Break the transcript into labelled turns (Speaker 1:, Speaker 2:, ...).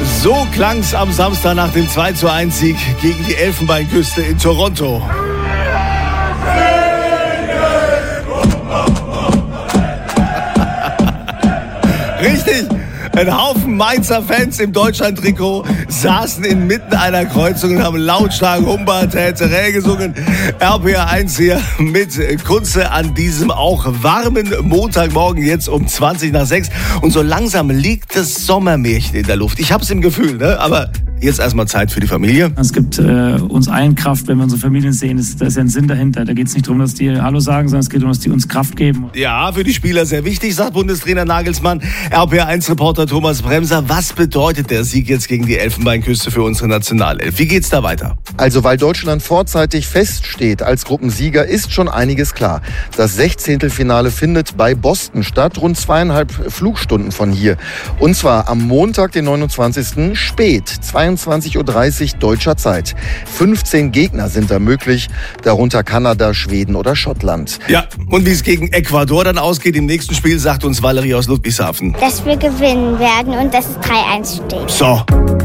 Speaker 1: So klang's am Samstag nach dem 2:1-Sieg gegen die Elfenbeinküste in Toronto. Richtig! Ein Haufen Mainzer Fans im Deutschland-Trikot saßen inmitten einer Kreuzung und haben lautstark Humba Täterä gesungen. RPR1 hier mit Kunze an diesem auch warmen Montagmorgen, jetzt um 6:20. Und so langsam liegt das Sommermärchen in der Luft. Ich hab's im Gefühl, ne? Aber jetzt erstmal Zeit für die Familie.
Speaker 2: Es gibt uns allen Kraft, wenn wir unsere Familien sehen. Da ist ja ein Sinn dahinter. Da geht es nicht darum, dass die Hallo sagen, sondern es geht darum, dass die uns Kraft geben.
Speaker 1: Ja, für die Spieler sehr wichtig, sagt Bundestrainer Nagelsmann. RPR1-Reporter Thomas Bremser. Was bedeutet der Sieg jetzt gegen die Elfenbeinküste für unsere Nationalelf? Wie geht's da weiter?
Speaker 3: Also, weil Deutschland vorzeitig feststeht als Gruppensieger, ist schon einiges klar. Das 16. Finale bei Boston statt, rund 2,5 Flugstunden von hier. Und zwar am Montag, den 29. spät, 22:30 Uhr deutscher Zeit. 15 Gegner sind da möglich, darunter Kanada, Schweden oder Schottland.
Speaker 1: Ja, und wie es gegen Ecuador dann ausgeht im nächsten Spiel, sagt uns Valerie aus Ludwigshafen.
Speaker 4: Dass wir gewinnen werden und dass es 3:1 steht.
Speaker 1: So.